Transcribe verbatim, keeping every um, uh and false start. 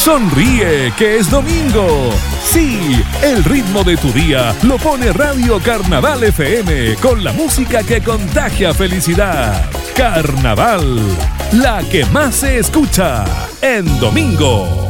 Sonríe, que es domingo. Sí, el ritmo de tu día lo pone Radio Carnaval F M con la música que contagia felicidad. Carnaval, la que más se escucha en domingo.